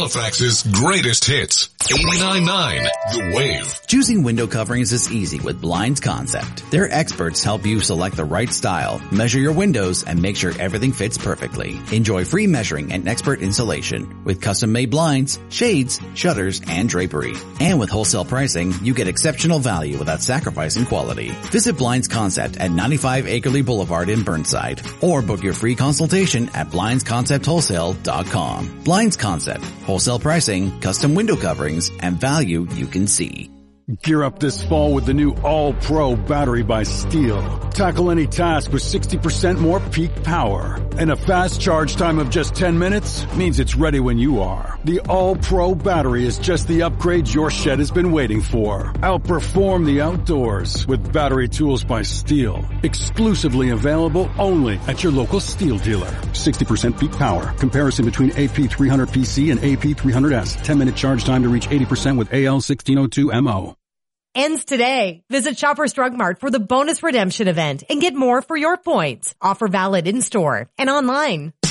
Halifax's greatest hits. 89.9 The Wave. Choosing window coverings is easy with Blinds Concept. Their experts help you select the right style, measure your windows, and make sure everything fits perfectly. Enjoy free measuring and expert installation with custom-made blinds, shades, shutters, and drapery. And with wholesale pricing, you get exceptional value without sacrificing quality. Visit Blinds Concept at 95 Acreley Boulevard in Burnside, or book your free consultation at blindsconceptwholesale.com. Blinds Concept, wholesale pricing, custom window coverings, and value you can see. Gear up this fall with the new All-Pro battery by Steel. Tackle any task with 60% more peak power. And a fast charge time of just 10 minutes means it's ready when you are. The All-Pro battery is just the upgrade your shed has been waiting for. Outperform the outdoors with battery tools by Steel. Exclusively available only at your local Steel dealer. 60% peak power. Comparison between AP300PC and AP300S. 10-minute charge time to reach 80% with AL1602MO. Ends today. Visit Shoppers Drug Mart for the bonus redemption event and get more for your points. Offer valid in-store and online.